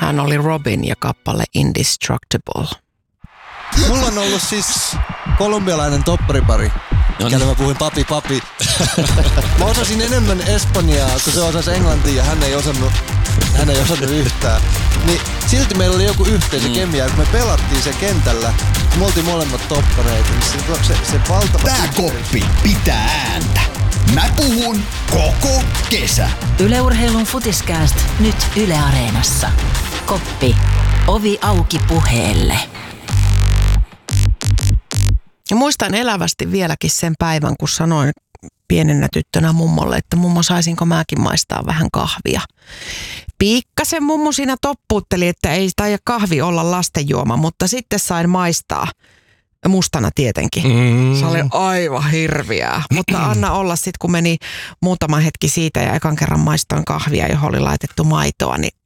Hän oli Robin ja kappale Indestructible. Mulla on ollut siis kolumbialainen topparipari, kelle mä puhuin papi. Mä osasin enemmän espanjaa, kun se osasi englantia ja hän ei osannut yhtään. Niin silti meillä oli joku yhteisö kemia, kun me pelattiin sen kentällä. Me oltiin molemmat toppareita. Niin se valtava... Tää koppi pitää ääntä. Mä puhun koko kesä. Yle Urheilun Futiskääst nyt Yle Areenassa. Koppi. Ovi auki puheelle. Ja muistan elävästi vieläkin sen päivän, kun sanoin pienenä tyttönä mummolle, että mummo, saisinko mäkin maistaa vähän kahvia. Pikkasen mummo siinä toppuutteli, että ei taida kahvi olla lastenjuoma, mutta sitten sain maistaa. Mustana tietenkin. Se oli aivan hirviää. Mutta anna olla sitten, kun meni muutama hetki siitä ja ekan kerran maistoin kahvia, johon oli laitettu maitoa, niin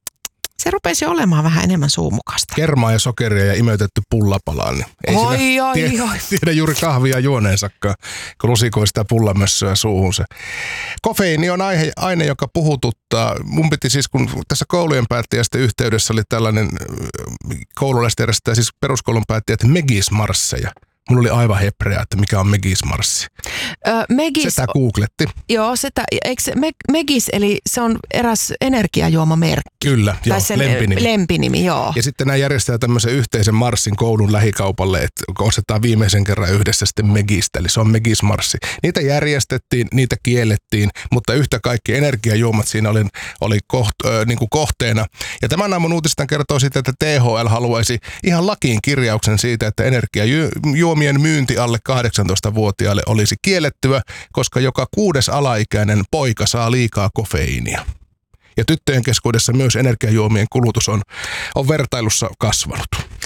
se rupesi olemaan vähän enemmän suumukasta. Kermaa ja sokeria ja imeytetty pullapalaan. Niin ei tiedä juuri kahvia juoneensakaan, kun lusikoi sitä pullamössöä suuhunsa. Kofeiini on aine, joka puhututtaa. Mun piti siis, kun tässä koulujen päättäjästä yhteydessä oli tällainen koululaisten järjestää, siis peruskoulun päättäjät megismarsseja. Mulla oli aivan hepreaa, että mikä on megismarssi. Sitä googletti. Joo, eikö megis, eli se on eräs energiajuomamerkki. Kyllä, joo, lempinimi, joo. Ja sitten nämä järjestää tämmöisen yhteisen marssin koulun lähikaupalle, että ostetaan viimeisen kerran yhdessä sitten megistä, eli se on megismarssi. Niitä järjestettiin, niitä kiellettiin, mutta yhtä kaikki energiajuomat siinä oli kohteena. Ja tämän aamun uutistaan kertoo siitä, että THL haluaisi ihan lakiin kirjauksen siitä, että energiajuomien myynti alle 18-vuotiaille olisi kiellettyä, koska joka 6. alaikäinen poika saa liikaa kofeiinia. Ja tyttöjen keskuudessa myös energiajuomien kulutus on vertailussa kasvanut.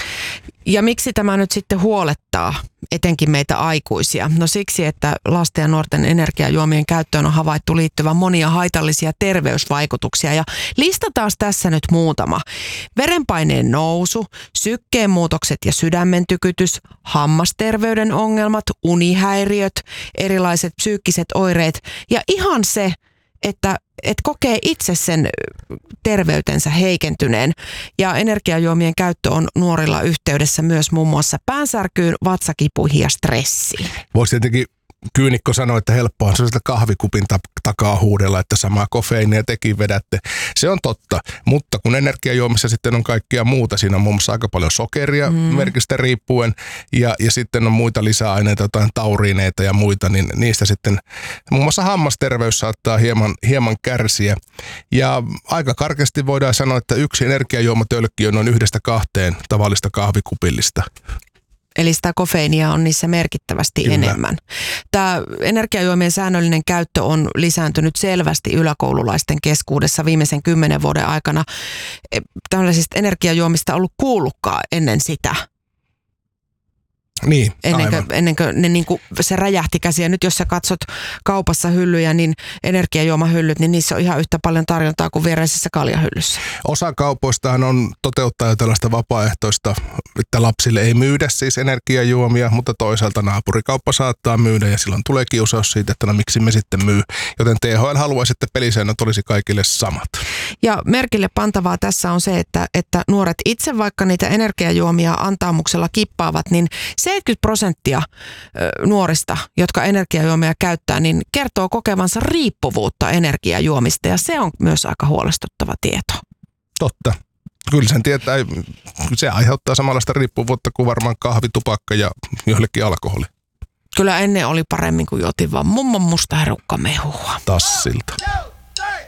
Ja miksi tämä nyt sitten huolettaa etenkin meitä aikuisia? No siksi, että lasten ja nuorten energiajuomien käyttöön on havaittu liittyvän monia haitallisia terveysvaikutuksia. Ja listataan tässä nyt muutama. Verenpaineen nousu, sykkeen muutokset ja sydämen tykytys, hammasterveyden ongelmat, unihäiriöt, erilaiset psyykkiset oireet ja ihan se, että kokee itse sen terveytensä heikentyneen. Ja energiajuomien käyttö on nuorilla yhteydessä myös muun muassa päänsärkyyn, vatsakipuihin ja stressiin. Voisi tietenkin kyynikko sanoa, että helppoa on sitä kahvikupin takaa huudella, että samaa kofeiinia tekin vedätte. Se on totta, mutta kun energiajuomissa sitten on kaikkia muuta, siinä on muun muassa aika paljon sokeria merkistä riippuen ja sitten on muita lisäaineita, jotain tauriineita ja muita, niin niistä sitten muun muassa hammasterveys saattaa hieman kärsiä. Ja aika karkeasti voidaan sanoa, että yksi energiajuomatölkki on noin 1-2 tavallista kahvikupillista. Eli sitä kofeiinia on niissä merkittävästi Kyllä. enemmän. Tämä energiajuomien säännöllinen käyttö on lisääntynyt selvästi yläkoululaisten keskuudessa viimeisen 10 vuoden aikana. Tällaisista energiajuomista ollut kuullutkaan ennen sitä. Niin, ennen kuin ne se räjähti käsiä. Nyt jos sä katsot kaupassa hyllyjä, niin energiajuomahyllyt, niin niissä on ihan yhtä paljon tarjontaa kuin viereisessä kaljahyllyssä. Osa kaupoistahan on toteuttaa jo tällaista vapaaehtoista, että lapsille ei myydä siis energiajuomia, mutta toisaalta naapurikauppa saattaa myydä ja silloin tulee kiusaus siitä, että no miksi me sitten myy. Joten THL haluaisi, että pelisäännöt olisi kaikille samat. Ja merkille pantavaa tässä on se, että nuoret itse vaikka niitä energiajuomia antaamuksella kippaavat, niin 70% nuorista, jotka energiajuomia käyttää, niin kertoo kokevansa riippuvuutta energiajuomista ja se on myös aika huolestuttava tieto. Totta. Kyllä sen tietää, se aiheuttaa samanlaista riippuvuutta kuin varmaan kahvi, tupakka ja joillekin alkoholi. Kyllä ennen oli paremmin kuin jotin vaan mummon musta herukkamehua. Tassilta.